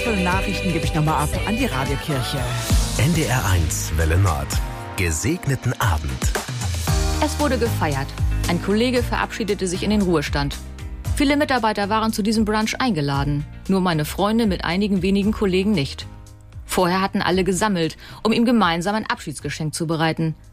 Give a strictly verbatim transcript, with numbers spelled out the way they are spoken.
wertvollen Nachrichten gebe ich nochmal ab an die Radiokirche. N D R eins Welle Nord. Gesegneten Abend. Es wurde gefeiert. Ein Kollege verabschiedete sich in den Ruhestand. Viele Mitarbeiter waren zu diesem Brunch eingeladen. Nur meine Freunde mit einigen wenigen Kollegen nicht. Vorher hatten alle gesammelt, um ihm gemeinsam ein Abschiedsgeschenk zu bereiten.